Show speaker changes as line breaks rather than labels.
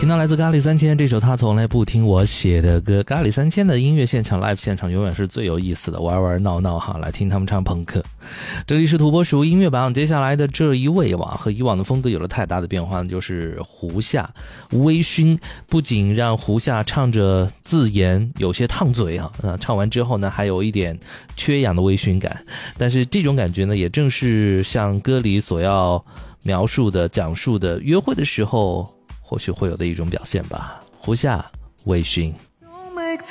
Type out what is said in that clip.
听到来自咖喱3000这首他从来不听我写的歌。咖喱3000的音乐现场 live 现场永远是最有意思的，玩玩闹闹哈，来听他们唱朋克。这里是土拨鼠音乐榜，接下来的这一位和以往的风格有了太大的变化，就是胡夏微醺。不仅让胡夏唱着自言有些烫嘴唱完之后呢还有一点缺氧的微醺感，但是这种感觉呢也正是像歌里所要描述的讲述的约会的时候或许会有的一种表现吧。胡夏微醺。
Don't make